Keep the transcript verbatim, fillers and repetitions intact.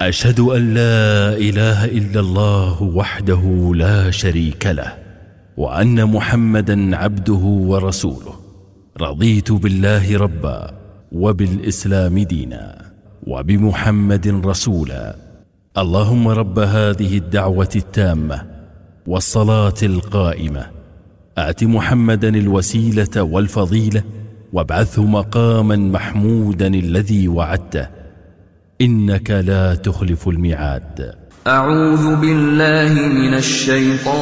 أشهد أن لا إله إلا الله وحده لا شريك له، وأن محمدا عبده ورسوله. رضيت بالله ربا، وبالإسلام دينا، وبمحمد رسولا. اللهم رب هذه الدعوة التامة والصلاة القائمة، آت محمدا الوسيلة والفضيلة، وابعثه مقاما محمودا الذي وعدته، إنك لا تخلف الميعاد. أعوذ بالله من الشيطان